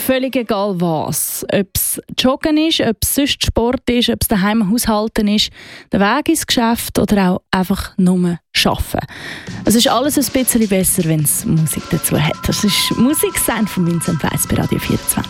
völlig egal was. Ob es Joggen ist, ob es sonst Sport ist, ob es daheim Haushalten ist, der Weg ins Geschäft oder auch einfach nur arbeiten. Es ist alles ein bisschen besser, wenn es Musik dazu hat. Das ist Musiksend von Vincent Weiss bei Radio 24.